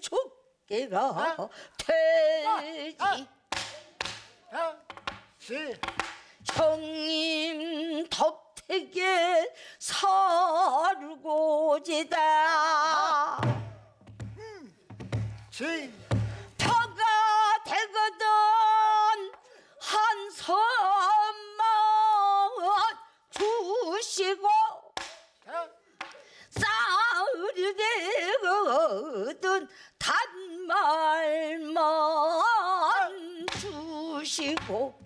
죽게가 되지. 형님 덕택에 살고지다. 표가 되거든 한 손만 주시고 싸우리 되거든 단말만 주시고